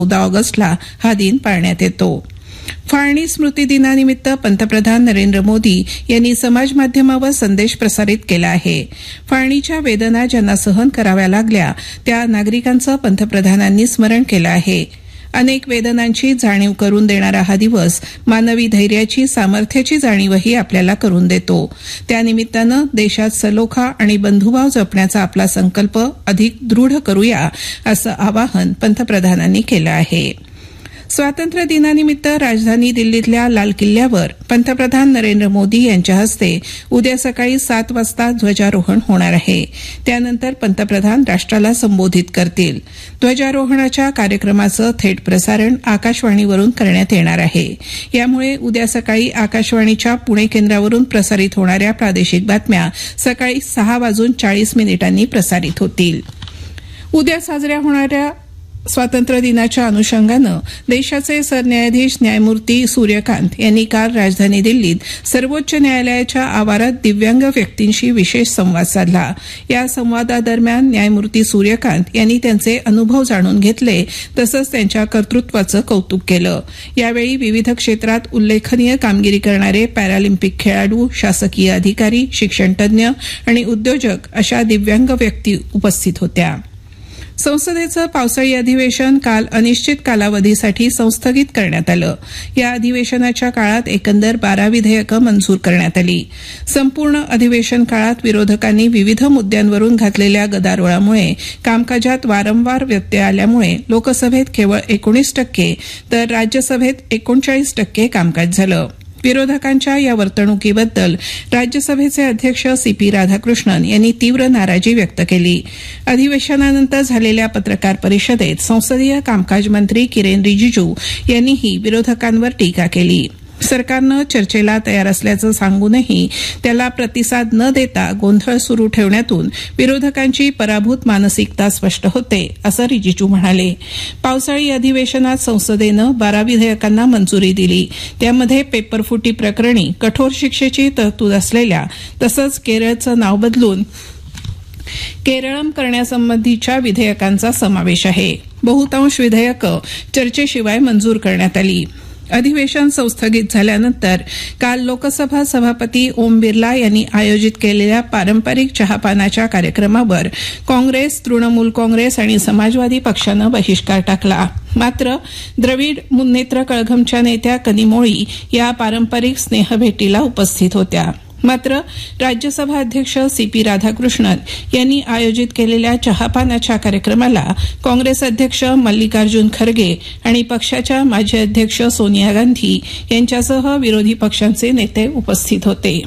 14 ऑगस्टला हा दिन पाळण्यात येतो. फाळणी स्मृती दिनानिमित्त पंतप्रधान नरेंद्र मोदी यांनी समाज माध्यमावर संदेश प्रसारित केला आहे. फाळणीच्या वेदना ज्यांना सहन कराव्या लागल्या त्या नागरिकांचं पंतप्रधानांनी स्मरण केलं आहे. अनेक वेदनांची जाणीव करून देणारा हा दिवस मानवी धैर्याची, सामर्थ्याची जाणीवही आपल्याला करून देतो. त्यानिमित्तानं देशात सलोखा आणि बंधुभाव जपण्याचा आपला संकल्प अधिक दृढ करूया असं आवाहन पंतप्रधानांनी केलं आहे. स्वातंत्र्य दिनानिमित्त राजधानी दिल्लीतल्या लाल किल्ल्यावर पंतप्रधान नरेंद्र मोदी यांच्या हस्ते उद्या सकाळी 7 वाजता ध्वजारोहण होणार आहे. त्यानंतर पंतप्रधान राष्ट्राला संबोधित करतील. ध्वजारोहणाच्या कार्यक्रमाचं थेट प्रसारण आकाशवाणीवरून करण्यात येणार आहे. यामुळे उद्या सकाळी आकाशवाणीच्या पुणे केंद्रावरून प्रसारित होणाऱ्या प्रादेशिक बातम्या सकाळी 6:40 प्रसारित होतील. उद्या साजऱ्या होणाऱ्या स्वातंत्र्य दिनाच्या अनुषंगानं देशाचे सरन्यायाधीश न्यायमूर्ती सूर्यकांत यांनी काल राजधानी दिल्लीत सर्वोच्च न्यायालयाच्या आवारात दिव्यांग व्यक्तींशी विशेष संवाद साधला. या संवादादरम्यान न्यायमूर्ती सूर्यकांत यांनी त्यांचे अनुभव जाणून घेतले तसंच त्यांच्या कर्तृत्वाचं कौतुक केलं. यावेळी विविध क्षेत्रात उल्लेखनीय कामगिरी करणारे पॅरालिम्पिक खेळाडू, शासकीय अधिकारी, शिक्षणतज्ज्ञ आणि उद्योजक अशा दिव्यांग व्यक्ती उपस्थित होत्या. संसदेचं पावसाळी अधिवेशन काल अनिश्चित कालावधीसाठी संस्थगित करण्यात आलं. या अधिवेशनाच्या काळात एकंदर 12 विधेयकं मंजूर करण्यात आली. संपूर्ण अधिवेशन काळात विरोधकांनी विविध मुद्द्यांवरून घातलेल्या गदारोळामुळे कामकाजात वारंवार व्यत्यय आल्यामुळे लोकसभेत केवळ 19% तर राज्यसभेत 39% कामकाज झालं. विरोधकांच्या या वर्तणुकीबद्दल राज्यसभेचे अध्यक्ष CP राधाकृष्णन यांनी तीव्र नाराजी व्यक्त केली. अधिवेशनानंतर झालेल्या पत्रकार परिषदेत संसदीय कामकाज मंत्री किरेन रिजिजू यांनीही विरोधकांवर टीका केली. सरकारनं चर्चेला तयार असल्याचं सांगूनही त्याला प्रतिसाद न देता गोंधळ सुरू ठेवण्यातून विरोधकांची पराभूत मानसिकता स्पष्ट होते असं रिजिजू म्हणाले. पावसाळी अधिवेशनात संसदेनं 12 विधेयकांना मंजुरी दिली. त्यामध्ये पेपरफुटी प्रकरणी कठोर शिक्षेची तरतूद असलेल्या तसंच केरळचं नाव बदलून केरळम करण्यासंबंधीच्या विधेयकांचा समावेश आहे. बहुतांश विधेयकं चर्चेशिवाय मंजूर करण्यात आली. अधिवेशन संस्थगित झाल्यानंतर काल लोकसभा सभापती ओम बिर्ला यांनी आयोजित केलेल्या पारंपरिक चहापानाच्या कार्यक्रमावर काँग्रेस, तृणमूल काँग्रेस आणि समाजवादी पक्षानं बहिष्कार टाकला. मात्र द्रविड मुन्नेत्र कळघमच्या नेत्या कनिमोळी या पारंपरिक स्नेहभेटीला उपस्थित होत्या. मात्र राज्यसभा अध्यक्ष CP राधाकृष्णन यांनी आयोजित केलेल्या चहापानाच्या कार्यक्रमाला काँग्रेस अध्यक्ष मल्लिकार्जुन खरगे आणि पक्षाच्या माजी अध्यक्ष सोनिया गांधी यांच्यासह विरोधी पक्षांचे नेते उपस्थित होते.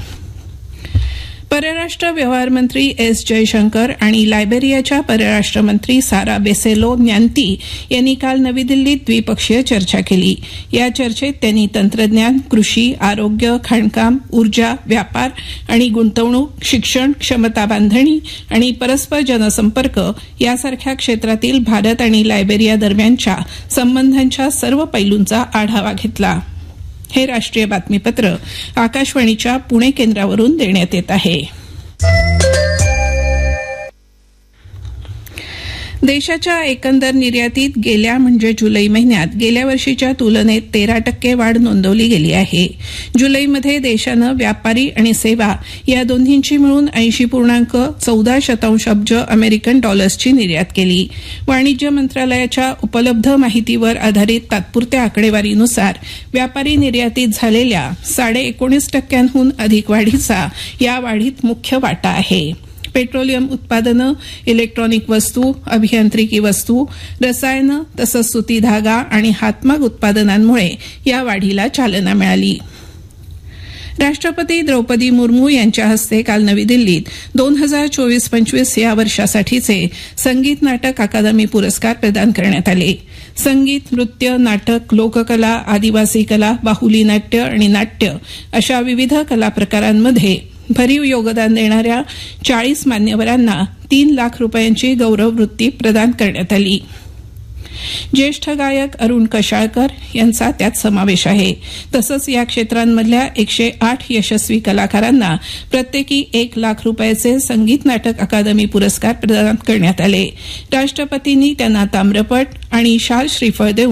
परराष्ट्र व्यवहार मंत्री S जयशंकर आणि लायबेरियाच्या परराष्ट्र मंत्री सारा बेसेलो न्यांती यांनी काल नवी दिल्लीत द्विपक्षीय चर्चा केली. या चर्चेत त्यांनी तंत्रज्ञान, कृषी, आरोग्य, खाणकाम, ऊर्जा, व्यापार आणि गुंतवणूक, शिक्षण, क्षमता बांधणी आणि परस्पर जनसंपर्क यासारख्या क्षेत्रातील भारत आणि लायबेरिया दरम्यानच्या संबंधांच्या सर्व पैलूंचा आढावा घेतला. हे राष्ट्रीय बातमीपत्र आकाशवाणीच्या पुणे केंद्रावरून देण्यात येत आहे. देशाच्या एकंदर निर्यातीत गेल्या म्हणजे जुलै महिन्यात गेल्या वर्षीच्या तुलनेत 13% वाढ नोंदवली गेली आहे. जुलैमध्ये देशानं व्यापारी आणि सेवा या दोन्हींची मिळून 80.14 अब्ज अमेरिकन डॉलर्सची निर्यात केली. वाणिज्य मंत्रालयाच्या उपलब्ध माहितीवर आधारित तात्पुरत्या आकडेवारीनुसार व्यापारी निर्यातीत झालेल्या 19.5% अधिक वाढीचा या वाढीत मुख्य वाटा आहे. पेट्रोलियम उत्पादनं, इलेक्ट्रॉनिक वस्तू, अभियांत्रिकी वस्तू, रसायनं तसंच सुती धागा आणि हातमाग उत्पादनांमुळे या वाढीला चालना मिळाली. राष्ट्रपती द्रौपदी मुर्मू यांच्या हस्ते काल नवी दिल्लीत 2024-25 या वर्षासाठीचे संगीत नाटक अकादमी पुरस्कार प्रदान करण्यात आले. संगीत, नृत्य, नाटक, लोककला, आदिवासी कला, बाहुली नाट्य आणि नाट्य अशा विविध कला प्रकारांमध्ये भरीव योगदान देणाऱ्या 40 मान्यवरांना 3 लाख रुपयांची गौरववृत्ती प्रदान करण्यात आली. ज्येष्ठ गायक अरुण कशाळकर यांचा त्यात समावेश आहे. तसंच या क्षेत्रांमधल्या 108 यशस्वी कलाकारांना प्रत्येकी 1 लाख रुपयाचे संगीत नाटक अकादमी पुरस्कार प्रदान करण्यात आले. राष्ट्रपतींनी त्यांना ताम्रपट आणि शाल श्रीफळ देऊन